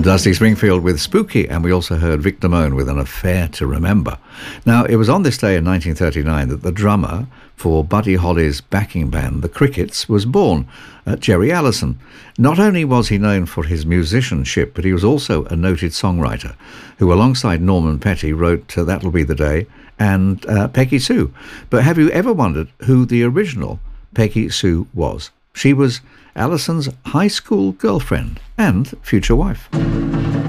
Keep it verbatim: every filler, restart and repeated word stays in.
Dusty Springfield with Spooky, and we also heard Vic Damone with An Affair to Remember. Now, it was on this day in nineteen thirty-nine that the drummer for Buddy Holly's backing band, the Crickets, was born, uh, Jerry Allison. Not only was he known for his musicianship, but he was also a noted songwriter who, alongside Norman Petty, wrote uh, That'll Be the Day and uh, Peggy Sue. But have you ever wondered who the original Peggy Sue was? She was Allison's high school girlfriend and future wife.